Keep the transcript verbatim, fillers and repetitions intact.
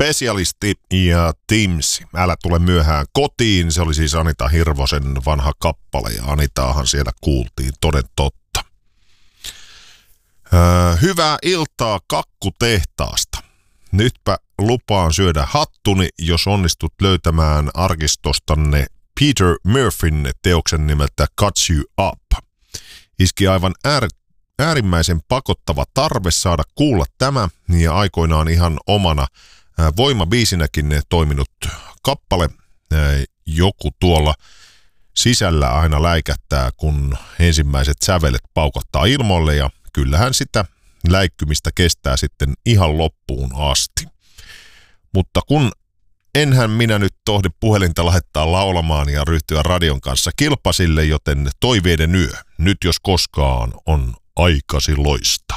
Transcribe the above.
Specialisti ja Timsi. Älä tule myöhään kotiin. Se oli siis Anita Hirvosen vanha kappale ja Anitaahan siellä kuultiin toden totta. Öö, hyvää iltaa kakkutehtaasta. Nytpä lupaan syödä hattuni, jos onnistut löytämään arkistostanne Peter Murphyn teoksen nimeltä Cuts You Up. Iski aivan äär, äärimmäisen pakottava tarve saada kuulla tämä ja aikoinaan ihan omana ää, voimabiisinäkin toiminut kappale. Ää, joku tuolla sisällä aina läikättää, kun ensimmäiset sävelet paukottaa ilmoille ja kyllähän sitä läikkymistä kestää sitten ihan loppuun asti. Mutta kun enhän minä nyt tohdi puhelinta laittaa laulamaan ja ryhtyä radion kanssa kilpasille, joten toiveiden yö, nyt jos koskaan, on aikasi loista.